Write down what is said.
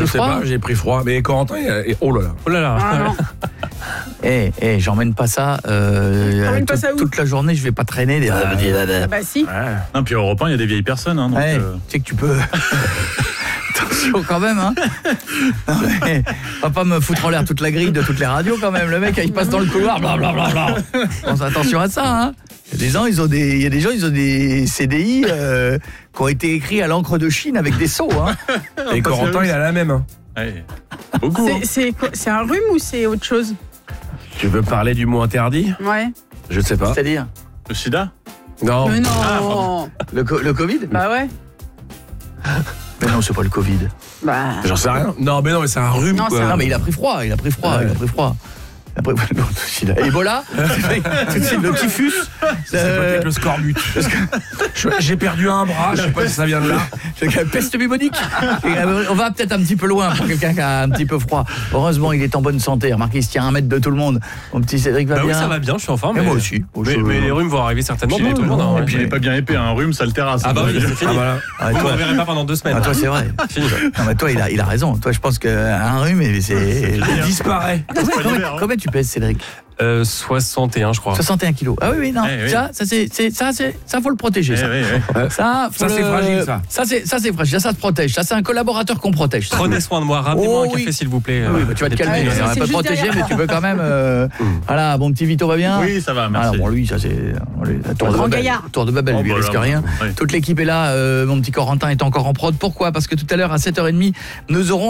Je sais pas, j'ai pris froid. Mais Corentin, oh là là. Oh là là. Ah non. J'emmène pas ça, pas ça où toute la journée, je vais pas traîner. Ah bah si. Non, puis au repas, il y a des vieilles personnes. Hein, donc, Tu sais que tu peux... Attention quand même, hein. Non, mais, on va pas me foutre en l'air toute la grille de toutes les radios quand même. Le mec, il passe dans le couloir, blablabla. Pense attention à ça, hein. Il y a des gens, ils ont des CDI qui ont été écrits à l'encre de Chine avec des sceaux, hein. Et Corentin, il a la même. Hein. Ouais. Beaucoup. C'est un rhume ou c'est autre chose? Tu veux parler du mot interdit? Ouais. Je ne sais pas. C'est-à-dire Le sida? Non. Mais non. le Covid? Bah ouais. Mais non, c'est pas le Covid. Bah. J'en sais rien. Non, mais c'est un rhume. Non, quoi. c'est un Non, mais il a pris froid. Ouais. Après, Ebola, tout de suite le typhus. C'est peut-être le scorbut. J'ai perdu un bras, je sais pas si ça vient de là. Peste bubonique. On va peut-être un petit peu loin pour quelqu'un qui a un petit peu froid. Heureusement, il est en bonne santé. Remarquez, il se tient à 1 mètre de tout le monde. Mon petit Cédric va Bah bien. oui, ça va bien, je suis en forme. Et moi aussi. Mais les rhumes vont arriver certainement pour tout le monde. hein, Et ouais. puis il est pas bien épais, un rhume, ça le terrasse. Ah bah oui, c'est fini. Ah, voilà. Ah, Vous toi, ne verrez pas pendant 2 semaines. toi, c'est vrai. Fini. Non, mais toi, il a raison. Toi, je pense qu'un rhume, c'est... Il disparaît. Combien tu pèses, Cédric? 61, je crois. 61 kilos. Ah oui, non. Eh oui. Ça faut le protéger, ça. Ça, Ça, c'est fragile, ça. Ça, c'est fragile. Ça se protège. Ça, c'est un collaborateur qu'on protège. Ça. Prenez soin de moi, ramenez-moi Oh, un café oui. s'il vous plaît. Oui, bah, tu vas te calmer. Ouais, On va c'est pas te juste protéger, derrière. mais tu peux quand même... Voilà, bon petit Vito va bien. Oui, ça va, merci. Alors bon, lui, ça c'est Tour de Grand Babel. gaillard. Tour de Babel, Oh, lui, il bah, risque là, rien. ouais. Toute l'équipe est là. Mon petit Corentin est encore en prod. Pourquoi? Parce que tout à l'heure, à 7h30, nous aurons